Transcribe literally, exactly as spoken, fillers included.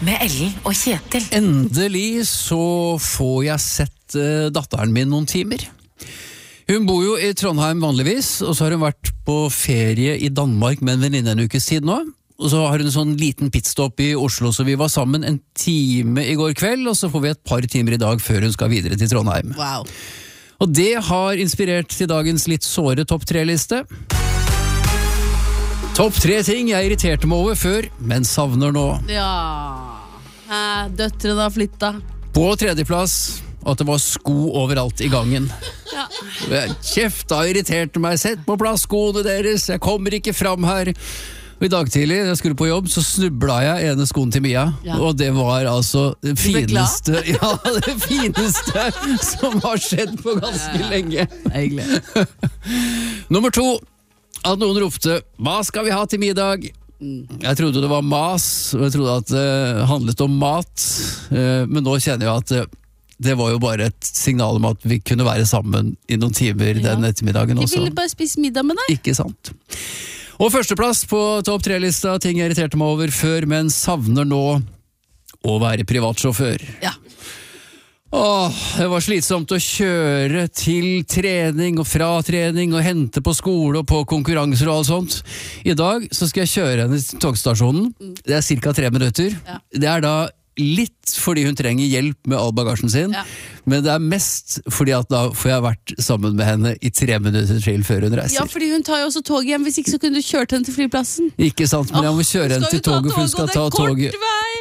med Ellen og Kjetil. Endelig så får jeg sett uh, datteren min noen timer. Hun bor jo i Trondheim vanligvis, og så har hun vært på ferie i Danmark med en venninne en ukes tid nå. Og så har hun en sånn liten pitstop i Oslo, så vi var sammen en time i går kveld, og så får vi et par timer i dag før hun skal videre til Trondheim. Wow. Og det har inspirert til dagens litt såre topp tre-liste. Topp tre ting jeg irriterte meg over før, men savner nå. Ja, eh, døtrene har flyttet. På tredjeplass, at det var sko overalt i gangen. Ja. Jeg kjefta og irriterte meg, sett på plass skoene deres, jeg kommer ikke fram her. Og i dag tidlig, da jeg skulle på jobb, så snubla jeg ene skoen til Mia, ja. Og det var altså det fineste, glad? ja, det fineste som har skjedd på ganske ja, ja. lenge. Egentlig. Nummer to, at noen ropte, hva skal vi ha til middag? Jeg trodde det var mas, og jeg trodde at det handlet om mat, men nå kjenner jeg at det, det var jo bare et signal om at vi kunne være sammen i noen timer ja. den ettermiddagen også. Jeg ville bare spise middag med deg. Ikke sant. Og førsteplass på topp tre-lista, ting jeg irriterte meg over før, men savner nå å være privatsjåfør. Ja. Åh, det var slitsomt å kjøre til trening og fra trening og hente på skole og på konkurranser og alt sånt. I dag så skal jeg kjøre henne til togstasjonen. Det er cirka tre minutter. Ja. Det er da litt fordi hun trenger hjelp med all bagasjen sin, ja. men det er mest fordi at da får jeg vært sammen med henne i tre minutter til før hun reiser. Ja, fordi hun tar jo også tog hjem, hvis ikke så kunne du kjørt henne til flyplassen. Ikke sant, men jeg må kjøre henne til toget, for hun skal ta toget.